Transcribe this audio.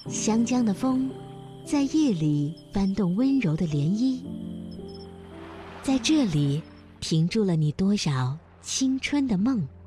湘江的风，在夜里翻动温柔的涟漪，在这里停住了你多少青春的梦。